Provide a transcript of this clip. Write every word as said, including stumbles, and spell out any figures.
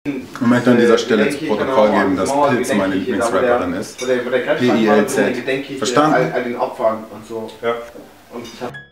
Ich möchte an dieser Stelle zu Protokoll geben, dass Pilz meine Lieblingsrapperin ist. P I L Z. Verstanden? All den Opfern und so. Ja. Und ich hab